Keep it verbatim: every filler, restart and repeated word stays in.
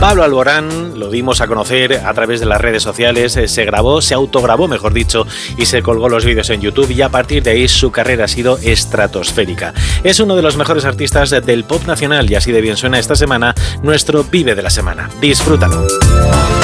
Pablo Alborán lo dimos a conocer a través de las redes sociales, se grabó, se autograbó, mejor dicho, y se colgó los vídeos en YouTube, y a partir de ahí su carrera ha sido estratosférica. Es uno de los mejores artistas del pop nacional y así de bien suena esta semana nuestro Vive de la Semana. Disfrútalo.